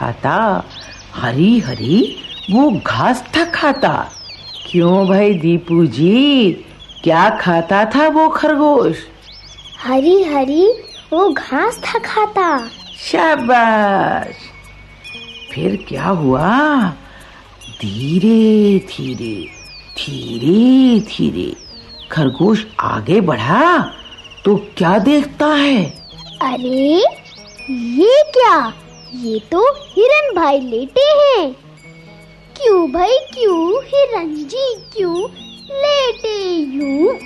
खाता, हरी हरी वो घास था खाता। क्यों भाई दीपू जी, क्या खाता था वो खरगोश? हरी हरी वो घास था खाता। शाबाश। फिर क्या हुआ? धीरे धीरे धीरे धीरे खरगोश आगे बढ़ा तो क्या देखता है? अरे ये क्या, ये तो हिरन भाई लेटे हैं। क्यों भाई क्यों हिरन जी, क्यों लेटे यूं?